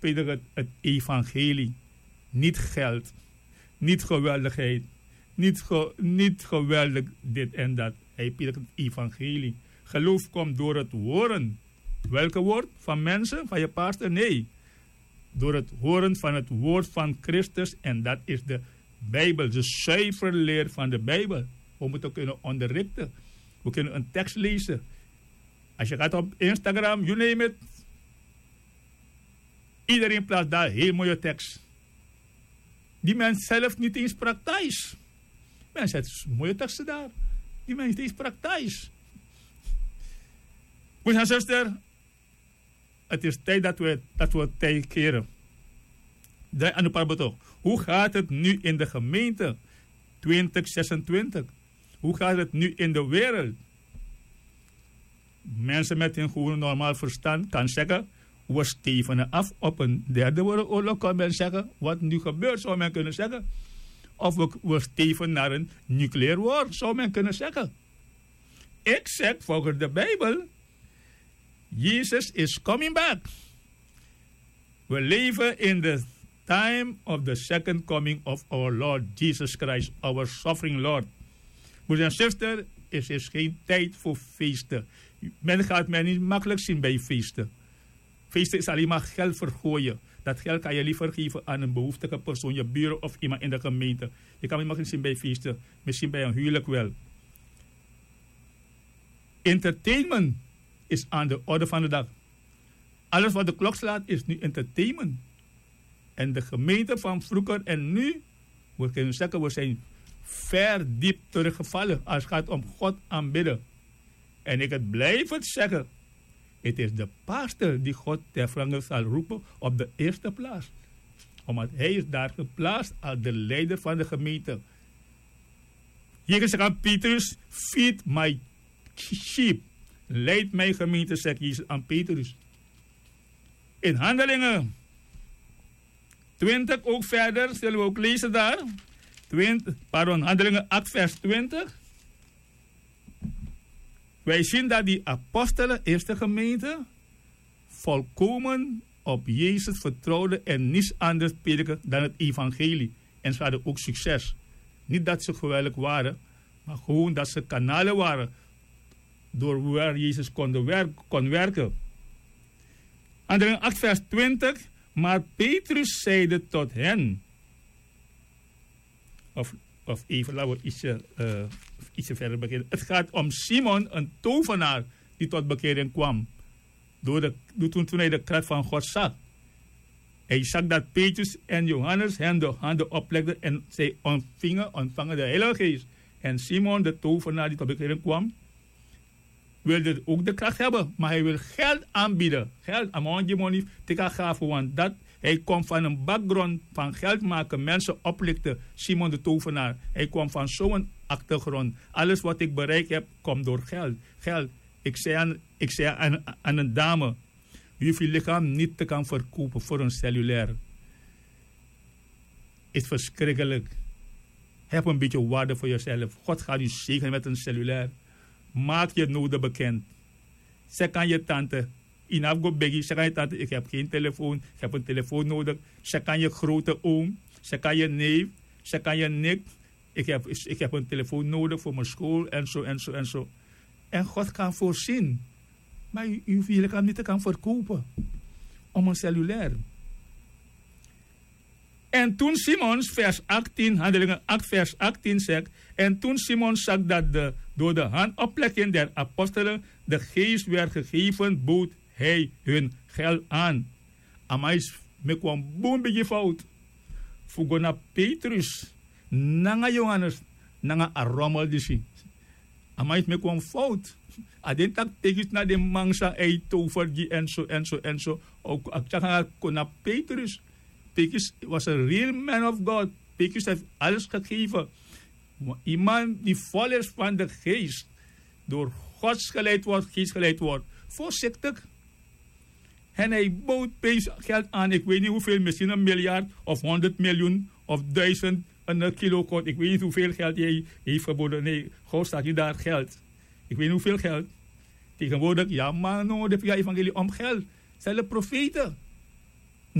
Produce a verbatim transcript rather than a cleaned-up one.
predikt het, het evangelie. Niet geld, niet geweldigheid, niet, ge, niet geweldig dit en dat. Hij predikt het evangelie. Geloof komt door het horen. Welke woord? Van mensen? Van je pastor? Nee. Door het horen van het woord van Christus. En dat is de Bijbel. De zuiverleer van de Bijbel. We moeten kunnen onderrichten. We kunnen een tekst lezen. Als je gaat op Instagram, you name it. Iedereen plaatst daar heel mooie tekst. Die mens zelf niet eens praktijs. Mensen zet mooie teksten daar. Die mens niet eens praktijs. Broers en zuster, het is tijd dat we, dat we tijd keren. Hoe gaat het nu in de gemeente? twintig zesentwintig. Hoe gaat het nu in de wereld? Mensen met een gewoon normaal verstand kan zeggen, we stevenen af op een derde wereldoorlog, kan men zeggen. Wat nu gebeurt, zou men kunnen zeggen. Of we, we steven naar een nucleair war, zou men kunnen zeggen. Ik zeg volgens de Bijbel, Jesus is coming back. We leven in the time of the second coming of our Lord Jesus Christ, our suffering Lord. Broers en zusters, er is geen tijd voor feesten. Men gaat men niet makkelijk zien bij feesten. Feesten is alleen maar geld vergooien. Dat geld kan je liever geven aan een behoeftige persoon, je buren of iemand in de gemeente. Je kan het makkelijk zien bij feesten, misschien bij een huwelijk wel. Entertainment is aan de orde van de dag. Alles wat de klok slaat is nu entertainment. En de gemeente van vroeger en nu, we kunnen zeggen, we zijn ver diep teruggevallen als het gaat om God aanbidden. En ik het blijf het zeggen. Het is de pastor die God ter vervanging zal roepen op de eerste plaats. Omdat hij is daar geplaatst als de leider van de gemeente. Hier zegt aan Petrus, feed my sheep. Leid mijn gemeente, zegt Jezus aan Petrus. In Handelingen twintig ook verder, zullen we ook lezen daar. twintig, pardon, Handelingen acht vers twintig. Wij zien dat die apostelen, eerste gemeente, volkomen op Jezus vertrouwden en niets anders prediken dan het evangelie. En ze hadden ook succes. Niet dat ze geweldig waren, maar gewoon dat ze kanalen waren door waar Jezus kon, werk, kon werken. Handelingen acht vers twintig. Maar Petrus zeide tot hen. Of, of even, laten we ietsje, uh, ietsje verder beginnen. Het gaat om Simon, een tovenaar, die tot bekering kwam. Door de, door toen, toen hij de kracht van God zag. Hij zag dat Petrus en Johannes hen de handen oplegden en zij ontvingen, ontvangen de Heilige Geest. En Simon, de tovenaar die tot bekering kwam, wilde ook de kracht hebben, maar hij wil geld aanbieden. Geld, amount je money, te gaven, want dat, hij komt van een background van geld maken, mensen oplichten. Simon de tovenaar, hij kwam van zo'n achtergrond. Alles wat ik bereikt heb, komt door geld. Geld. Ik zei aan, ik zei aan, aan een dame, je hoeft je lichaam niet te kan verkopen voor een cellulair. Het is verschrikkelijk. Heb een beetje waarde voor jezelf. God gaat je zegenen met een cellulair. Maak je noden bekend. Zeg aan je tante, Inaf go begi, zeg aan je tante, ik heb geen telefoon, ik heb een telefoon nodig. Zeg aan je grote oom, zeg aan je neef, zeg aan je nicht, ik heb, ik heb een telefoon nodig voor mijn school en zo en zo en zo. En God kan voorzien. Maar u, u wil hem niet te kan verkopen. Om een cellulair. En toen Simon, vers achttien, Handelingen acht, vers achttien zegt. En toen Simon zag dat de, door de handoplegging der apostelen de geest werd gegeven, bood hij hun geld aan. Amais me kwam boom beetje fout. Fugona Petrus, nanga Johannes, nanga Arommel disi. Amais me kwam fout. Aden tak tegis na de mangsa ei tovergi en zo en zo en zo. Ook akchanga kona Petrus. Petrus was een real man of God. Petrus heeft alles gegeven. Iemand die vol is van de geest. Door Gods geleid wordt, geest geleid wordt. Voorzichtig. En hij bood geld aan. Ik weet niet hoeveel. Misschien een miljard of honderd miljoen of duizend een kilo kort. Ik weet niet hoeveel geld hij heeft geboden. Nee, God staat je daar geld. Ik weet niet hoeveel geld. Tegenwoordig, ja man, no, de evangelie om geld. Zijn de profeten.